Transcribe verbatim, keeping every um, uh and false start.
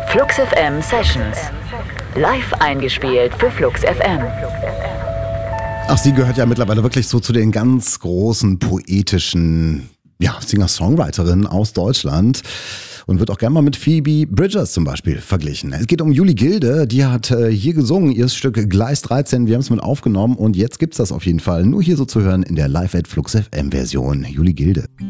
Flux F M Sessions. Live eingespielt für Flux F M. Ach, sie gehört ja mittlerweile wirklich so zu den ganz großen poetischen, ja, Singer-Songwriterinnen aus Deutschland. Und wird auch gerne mal mit Phoebe Bridgers zum Beispiel verglichen. Es geht um Julie Gilde, die hat äh, hier gesungen, ihr Stück Gleis dreizehn, wir haben es mit aufgenommen und jetzt gibt's das auf jeden Fall. Nur hier so zu hören in der Live at Flux F M Version. Julie Gilde.